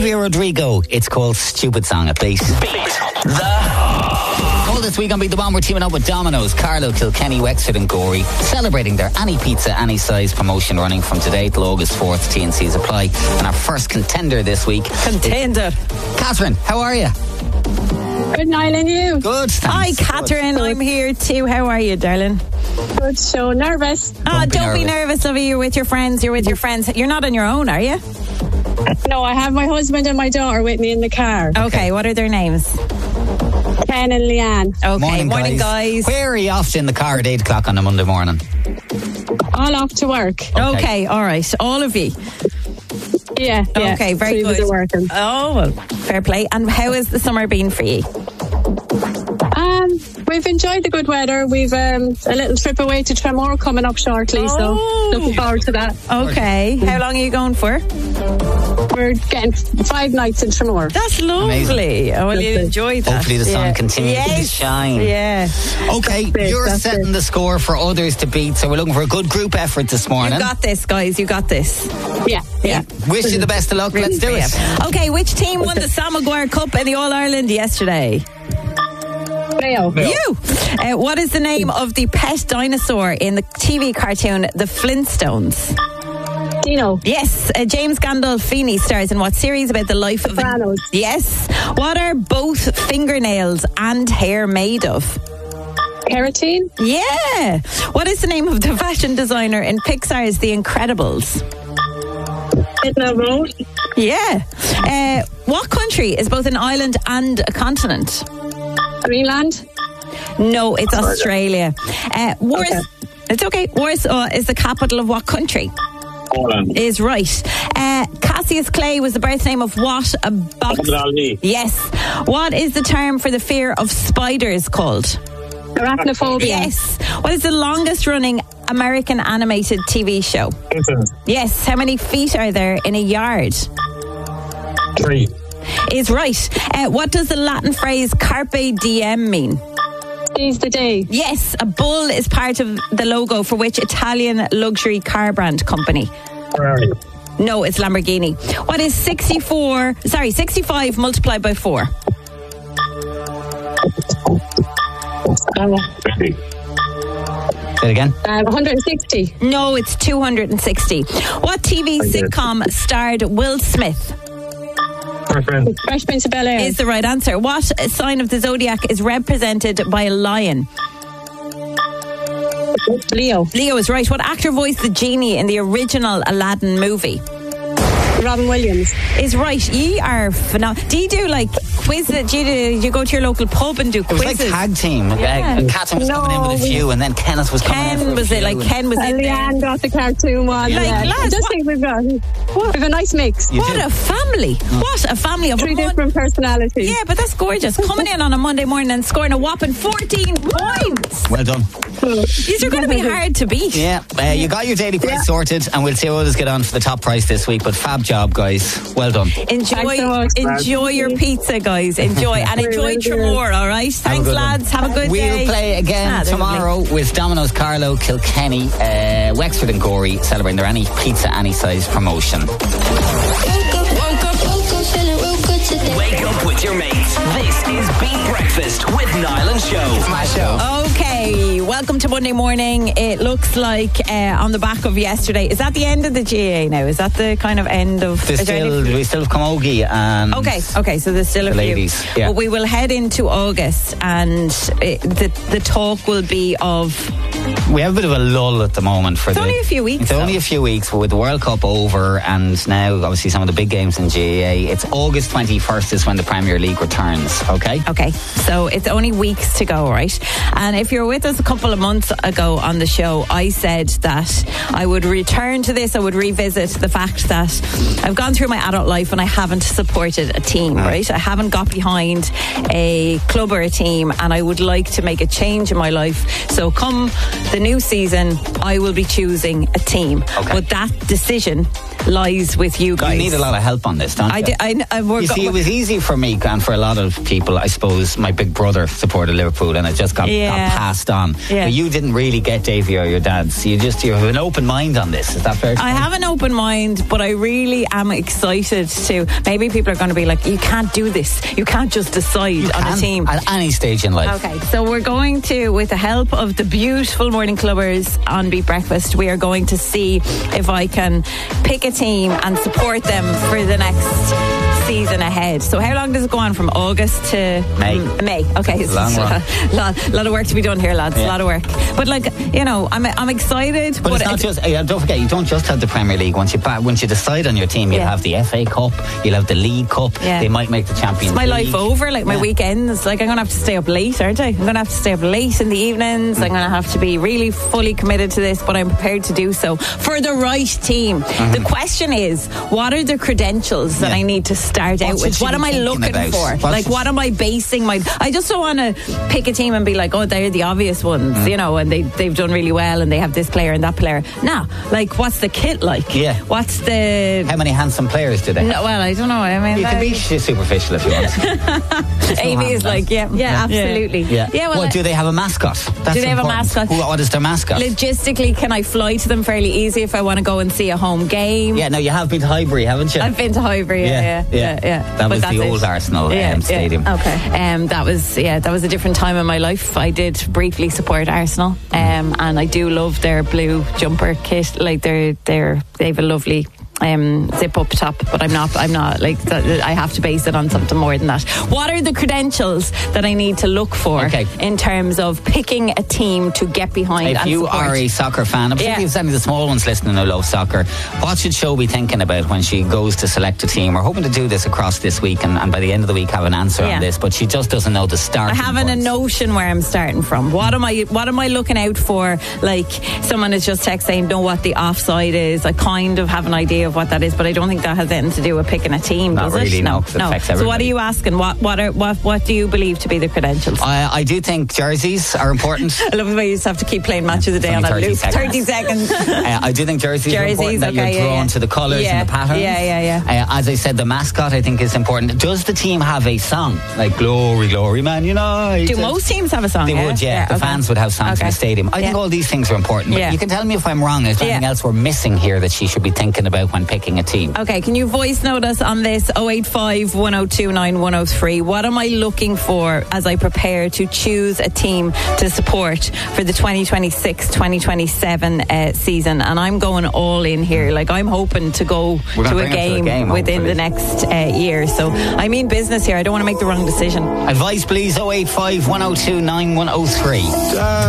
Olivia Rodrigo. It's called Stupid Song at Beat. This week on Beat the Bomb, we're teaming up with Domino's, Carlow, Kilkenny, Wexford and Gorey, celebrating their Any Pizza, Any Size promotion running from today till August 4th. T&Cs apply. And our first contender this week. Catherine, how are you? Good, Niall, and you? Good, thanks. Hi, Catherine. Good. I'm here too. How are you, darling? Good. So nervous. Don't be nervous, lovey. You're with your friends. You're not on your own, are you? No, I have my husband and my daughter with me in the car. Okay. What are their names? Ken and Leanne. Okay, morning guys. Where are you off to in the car at 8 o'clock on a Monday morning? All off to work. Okay, all right. All of you. Yeah. Okay, very good. Working. Oh, well, fair play. And how has the summer been for you? We've enjoyed the good weather. We've a little trip away to Tremor coming up shortly, so looking forward to that. Okay. How long are you going for? We're getting 5 nights in Tremor. That's lovely. Amazing. Oh, well, you enjoy that. Hopefully the sun continues to shine. Yeah. Okay, you're setting the score for others to beat, so we're looking for a good group effort this morning. You got this, guys. You got this. Yeah. Wish you the best of luck. Let's do it. Okay, which team won the Sam Maguire Cup in the All-Ireland yesterday? Mayo. You. What is the name of the pet dinosaur in the TV cartoon The Flintstones? Dino. Yes. James Gandolfini stars in what series about the life of... Sopranos. Yes. What are both fingernails and hair made of? Keratin. Yeah. What is the name of the fashion designer in Pixar's The Incredibles? Edna Road. Yeah. What country is both an island and a continent? Greenland. No, it's Australia. It's okay. Warsaw is the capital of what country? Poland. Is right. Cassius Clay was the birth name of what? A box. Yes. What is the term for the fear of spiders called? Arachnophobia. Yes. What is the longest running American animated TV show? Simpsons. Yes. How many feet are there in a yard? 3. Is right. What does the Latin phrase carpe diem mean? Seize the day. Yes. A bull is part of the logo for which Italian luxury car brand company? Ferrari. No, it's Lamborghini. What is 65 multiplied by 4? 50. Say it again. 160. No, it's 260. What TV sitcom starred Will Smith? Fresh Prince of Bel-Air. Is the right answer. What sign of the zodiac is represented by a lion? Leo. Leo is right. What actor voiced the genie in the original Aladdin movie? Robin Williams. Is right. Ye are phenomenal. Do you do like quizzes? Do you go to your local pub and do quizzes? It was like tag team. Yeah. Catherine was coming in with a few, and then Kenneth was coming in with a few. Ken was in there. Leanne got the cartoon one. Lads, I just think we've a nice mix. What a family. What a family of 3 different personalities. Yeah, but that's gorgeous. Coming in on a Monday morning and scoring a whopping 14 points. Well done. These are going to be hard to beat. Yeah, you got your daily price sorted, and we'll see how others get on for the top price this week. But fab job, guys. Well done. Enjoy your pizza, guys. Enjoy. And enjoy Tremor, all right? Thanks, lads. Have a good day. We'll play again tomorrow with Domino's, Carlow, Kilkenny, Wexford and Gorey celebrating their Any Pizza, Any Size promotion. Woke up, feeling real good today. Wake up with your mates. This is Beat Breakfast with Niall and Show. It's my show. Okay, welcome to Monday morning. It looks like on the back of yesterday. Is that the end of the GAA now? Is that the kind of end of... We still have Camogie and... Okay, so there's still a few. Ladies, yeah. But we will head into August and the talk will be of... We have a bit of a lull at the moment. It's only a few weeks. It's only a few weeks, but with the World Cup over and now obviously some of the big games in GAA, it's August 21st is when the Premier League returns, okay? Okay, so it's only weeks to go, right? And if you're with us a couple of months ago on the show, I said that I would return to this, I would revisit the fact that I've gone through my adult life and I haven't supported a team, right? I haven't got behind a club or a team, and I would like to make a change in my life. So come the new season, I will be choosing a team. Okay. But that decision lies with you guys. You need a lot of help on this, don't you? You see, it was easy for me and for a lot of people. I suppose my big brother supported Liverpool and it just got passed on. Yeah. But you didn't really get Davy or your dad's. You have an open mind on this. Is that fair to I say? have an open mind, but I really am excited to. Maybe people are going to be like, you can't do this. You can't just decide on a team. At any stage in life. Okay, so we're going to, with the help of the beautiful Morning Clubbers on Beat Breakfast, we are going to see if I can pick a team and support them for the next season ahead. So how long does it go on? From August to May. Okay, it's a long run. lot of work to be done here, lads. A lot of work. But I'm excited. But it's not just. Don't forget, you don't just have the Premier League. Once you decide on your team, you'll have the FA Cup, you'll have the League Cup. Yeah. They might make the Champions League. My life over. My weekends. I'm going to have to stay up late, aren't I? I'm going to have to stay up late in the evenings. I'm going to have to be really fully committed to this, but I'm prepared to do so for the right team. The question is, what are the credentials that I need to start out with? What am I looking for? What am I basing my... I just don't want to pick a team and be like, oh, they're the obvious ones, and they've done really well and they have this player and that player. Nah, what's the kit like? Yeah. What's the... How many handsome players do they have? No, well, I don't know. I mean... You can be superficial if you want. Amy is like, yeah, absolutely. Yeah. Well, do they have a mascot? That's do they have important. a mascot? What is their mascot? Logistically, can I fly to them fairly easy if I want to go and see a home game? Yeah, no, you have been to Highbury, haven't you? I've been to Highbury, yeah. That was the old Arsenal stadium. Okay. That was a different time in my life. I did briefly support Arsenal, and I do love their blue jumper kit. They have a lovely zip up top, but I'm not I have to base it on something more than that. What are the credentials that I need to look for in terms of picking a team to get behind? If you are a soccer fan, particularly if any of the small ones listening who love soccer, what should Show be thinking about when she goes to select a team? We're hoping to do this across this week and by the end of the week have an answer on this, but she just doesn't know the start. I haven't a notion where I'm starting from. What am I looking out for? Someone has just texted saying know what the offside is. I kind of have an idea of what that is, but I don't think that has anything to do with picking a team. Not does really, it? no. So what are you asking? What do you believe to be the credentials? I do think jerseys are important. I love the way you just have to keep playing Match of the Day on that loop. 30 seconds. I do think jerseys are important, that you're drawn to the colours and the patterns. As I said, the mascot I think is important. Does the team have a song? Like Glory, Glory, Man United? Do most teams have a song? They would, The fans would have songs in the stadium. I think all these things are important. But you can tell me if I'm wrong. Is there anything else we're missing here that she should be thinking about when picking a team? Okay, can you voice note us on this 085 1029 103? What am I looking for as I prepare to choose a team to support for the 2026-2027 season? And I'm going all in here. I'm hoping to go to a game within the next year. So I mean business here. I don't want to make the wrong decision. Advice please, 085 1029 103.